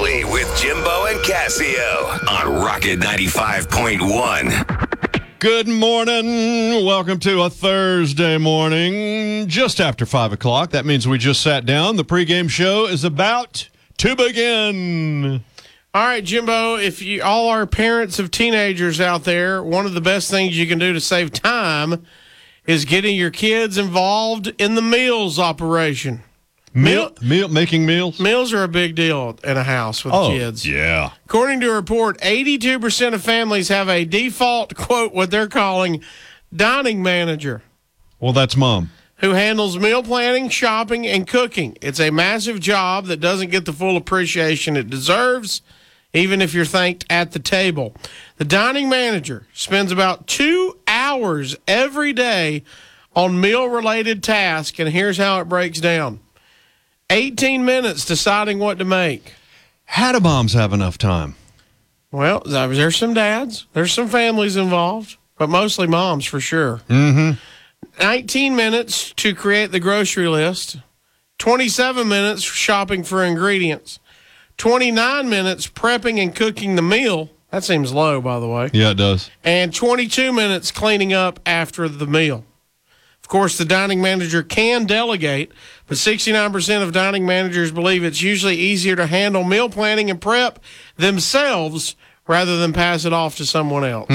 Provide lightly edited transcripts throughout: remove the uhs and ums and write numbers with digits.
Complete with Jimbo and Casio on Rocket 95.1. Good morning. Welcome to a Thursday morning, just after 5 o'clock. That means we just sat down. The pregame show is about to begin. All right, Jimbo, if you all are parents of teenagers out there, one of the best things you can do to save time is getting your kids involved in the meals operation. Making meals? Meals are a big deal in a house with kids. Yeah. According to a report, 82% of families have a default, quote, what they're calling dining manager. Well, that's Mom. Who handles meal planning, shopping, and cooking. It's a massive job that doesn't get the full appreciation it deserves, even if you're thanked at the table. The dining manager spends about 2 hours every day on meal-related tasks, and here's how it breaks down. 18 minutes deciding what to make. How do moms have enough time? Well, there's some dads. There's some families involved, but mostly moms for sure. 19 minutes to create the grocery list. 27 minutes shopping for ingredients. 29 minutes prepping and cooking the meal. That seems low, by the way. Yeah, it does. And 22 minutes cleaning up after the meal. Of course, the dining manager can delegate, but 69% of dining managers believe it's usually easier to handle meal planning and prep themselves rather than pass it off to someone else.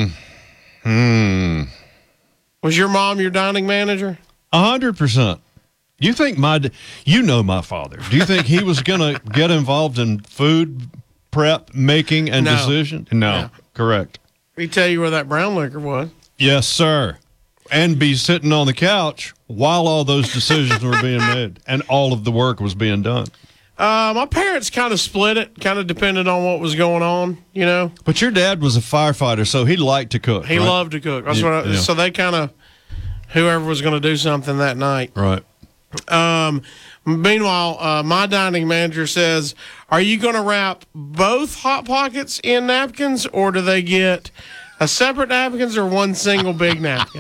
Was your mom your dining manager? 100%. You think you know my father. Do you think he was going to get involved in food prep, making, and decision? No. Correct. Let me tell you where that brown liquor was. Yes, sir. And be sitting on the couch while all those decisions were being made and all of the work was being done. My parents kind of split it, kind of depended on what was going on, you know. But your dad was a firefighter, so he liked to cook. He loved to cook. That's so they kind of, whoever was going to do something that night. Right. Meanwhile, my dining manager says, are you going to wrap both Hot Pockets in napkins, or do they get a separate napkins or one single big napkin?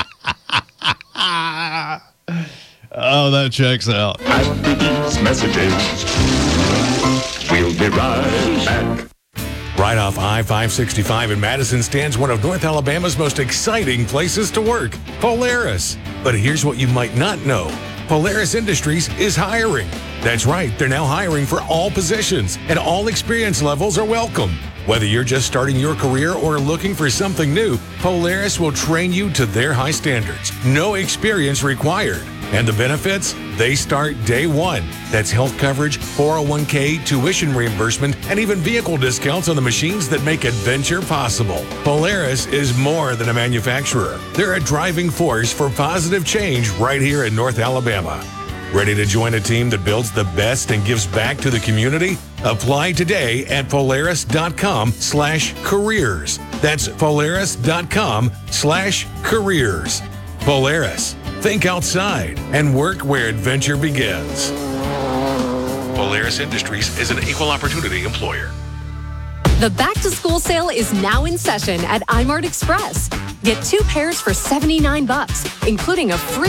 Oh, that checks out. After these messages, we'll be right back. Right off I-565 in Madison stands one of North Alabama's most exciting places to work, Polaris. But here's what you might not know. Polaris Industries is hiring. That's right, they're now hiring for all positions, and all experience levels are welcome. Whether you're just starting your career or looking for something new, Polaris will train you to their high standards. No experience required. And the benefits? They start day one. That's health coverage, 401k, tuition reimbursement, and even vehicle discounts on the machines that make adventure possible. Polaris is more than a manufacturer. They're a driving force for positive change right here in North Alabama. Ready to join a team that builds the best and gives back to the community? Apply today at Polaris.com/careers. That's Polaris.com/careers. Polaris. Think outside and work where adventure begins. Polaris Industries is an equal opportunity employer. The back-to-school sale is now in session at iMart Express. Get 2 pairs for $79, including a free